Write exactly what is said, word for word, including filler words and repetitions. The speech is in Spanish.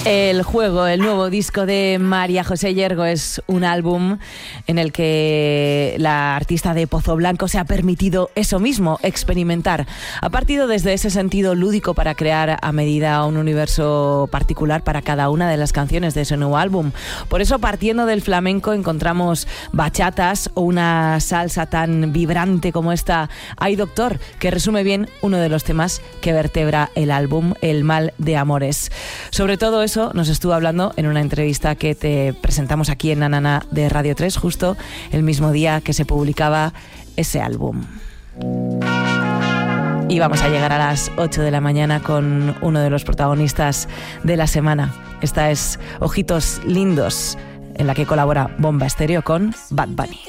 El Juego, el nuevo disco de María José Yergo, es un álbum en el que la artista de Pozoblanco se ha permitido eso mismo, experimentar. Ha partido desde ese sentido lúdico para crear a medida un universo particular para cada una de las canciones de ese nuevo álbum. Por eso, partiendo del flamenco, encontramos bachatas o una salsa tan vibrante como esta Ay Doctor, que resume bien uno de los temas que vertebra el álbum, El mal de amores. Sobre todo eso nos estuvo hablando en una entrevista que te presentamos aquí en Nanana de Radio tres, justo el mismo día que se publicaba ese álbum. Y vamos a llegar a las ocho de la mañana con uno de los protagonistas de la semana. Esta es Ojitos Lindos, en la que colabora Bomba Estéreo con Bad Bunny.